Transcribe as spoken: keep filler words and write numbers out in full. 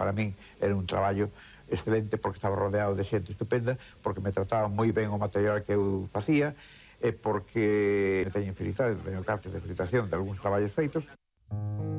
para min era un traballo excelente porque estaba rodeado de xente estupenda, porque me trataban moi ben o material que eu facía, e porque teño felicidade, teño cartas de felicitación de algúns traballos feitos.